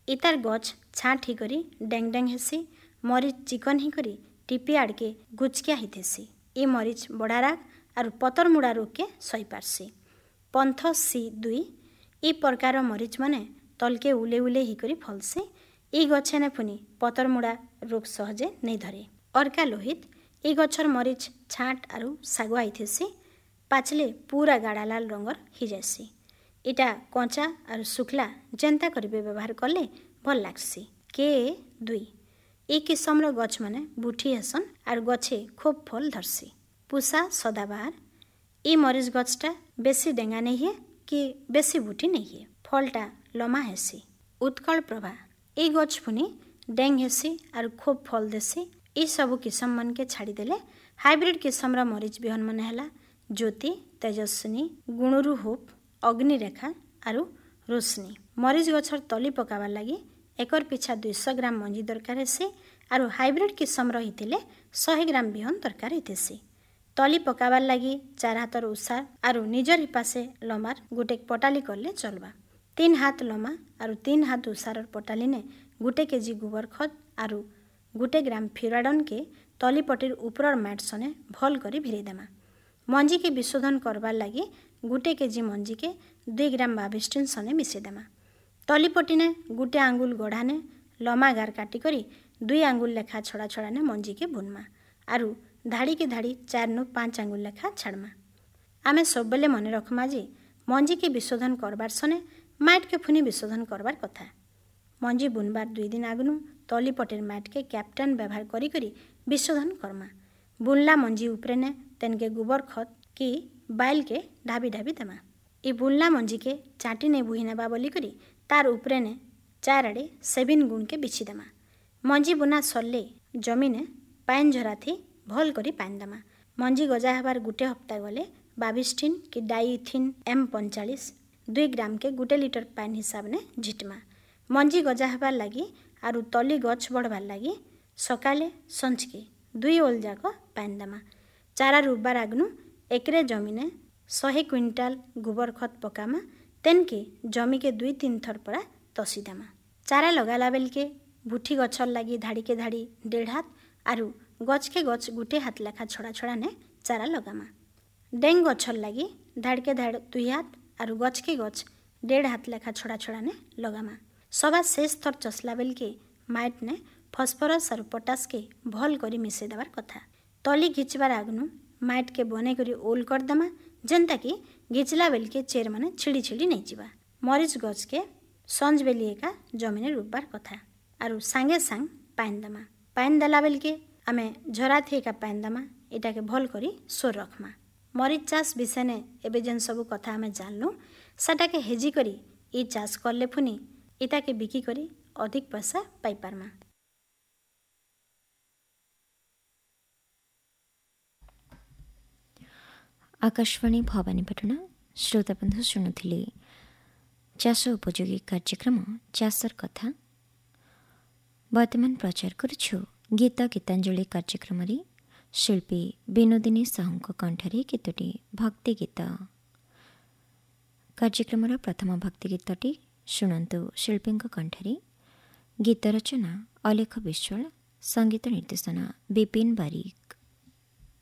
इतार गछ छाँट हिकरी डेंग डेंग हेसी, मरीच चिकन हिकरी टिपी आड़के गुचकिया हितेसी। ई मरीच बड़ाराग आरु पतर मुड़ा रोग के सही पारसी। पंथ C2 ई प्रकार मरीच मने तलके उले उले हिकरी फलसे। ई गछेने पुनी पतर मुड़ा रोग सहजे नहीं धरे। अर्का लोहित ई गछर मरीच छाँट आरु सागुआ हितेसी, पाचले पूरा गाढ़ा लाल रंगर ही जासी। इटा कंचा आरु सुखला जेंता करिबे व्यवहार कले भल लागसी। K2 ई किसमर गछ माने बुठी हेसन आरु गछे खूब फल धरसी। पुसा सदाबार ई मरीच गछटा बेसी डेंगा नहीं है कि बेसी बुठी नहीं है, फलटा लमा हेसी। उत्कल प्रभा ई गछ पुनी डेंग हेसी आरु खूब फल देसी। ई सबु किसम मन के छाड़ी देले हाइब्रिड किसमर मरीच बिहन मन हैला ज्योति, तेजस्विनी, गुणुरु होप, अग्निरेखा आरु रोशनी। मरीच गछर तली पकाबार लगी एकर पिछा 200 ग्राम मंजी दरकार हेसी आरु हाइब्रिड किसमर हितेले 100 ग्राम बिहन दरकार हितेसी। तली पकाबार लगी 4 हाथर उसार आरु निजर हिपासे लमार गुटे पटाली करले चलबा। 3 हाथ लमा आरु 3 हाथ उसार पटाली ने गुटे केजी गोबर खत आरु गुटे ग्राम फिराडन के तली पटिर ऊपर मैट सने भल करी भिरे देमा। मंजी के विशोधन करबार लगी गुटे केजी मंजी के 2 ग्राम बाबिस्टिन सने मिसे देमा। तली पटी ने गुटे आंगुल गढ़ाने लमा गार काटी करी 2 आंगुल लेखा छड़ा छड़ा ने मंजी के बुनमा आरु धाड़ी के धाड़ी 4 नु 5 आंगुल लेखा छाड़मा। आमे सब बेले मने रखमा जे मंजी के विशोधन करबार सने मैट के फुनी विशोधन करबार कथा। मंजी बुनबार 2 दिन आगनु तली पटेर मैट के कैप्टन व्यवहार करी करी विशोधन करमा। बुनला मंजी उपरे ने तेनके गोबर खत की बाइल के ढाबी ढाबी देमा। ई बुनला मंजी के चाटी ने बुही नेबा बोली करी तार उपरे ने 4 आड़े 7 गुण के बिछी देमा। मंजी बुना सरले जमीने पाइन झरा थी भल करी पाइन देमा। मंजी गजा हबार गुटे हप्ता गले बाबिस्टिन कि डाइथिन M45 2 ग्राम के गुटे लिटर पाइन हिसाब ने झिटमा। मंजी गजा हबार लगी आरु तली गछ बढ़बार लगी सकाले संचके 2 ओल जाक पाइन देमा। चारा रुबार आगनु एकरे जमीने 100 क्विंटाल गोबर खत पकामा। तेनके जमी के 2-3 थर परा तसी देमा। चारा लगाला बेल के बुठी गछर लगी धाड़ी के धाड़ी 1.5 हाथ आरु गछ के गछ गुटे हाथ लेखा छड़ा छड़ा ने चारा लगामा। डेंग गछर लगी धाड़ के धाड़ 2 हाथ आरु गछ के गछ 1.5 हाथ लेखा छड़ा छड़ा ने लगामा। सभा शेष थर चसला बेल के माइट ने फस्फरस और पोटास के भल करी मिसे देवार कथा। तली घिचबार आगनु माइट के बने करी ओल कर देमा जेनता कि घिचला बेल के चेर माने छिड़ी छिड़ी नहीं जीवा। मरीच गछ के संज बेली एका जमीने रुबार कथा आरु सांगे सांग पाइन देमा। पाइन देला बेल के आमे झरा थी एका पाइन देमा इटा के भल करी सोर रखमा। मरीच चाष विषय ने एबे जेन सबु कथा आमे जानलु सेटा के हेजी करी ई चाष करले फुनी इटा के बिकी करी अधिक पैसा पाई पारमा। आकाशवाणी भवानीपाटना श्रोताबंधु शुणुथिले चाष उपयोगी कार्यक्रम चाषर कथा। वर्तमान प्रचार करुछु गीत गीतांजलि कार्यक्रम रे शिल्पी विनोदिनी साहूଙ୍କ कंठरे केतोटी भक्ति गीत। कार्यक्रम प्रथम भक्ति गीतटी शुणन्तु शिल्पीଙ୍କ कंठरे। गीत रचना अलेख विश्वाल, संगीत निर्देशन विपिन बारिक।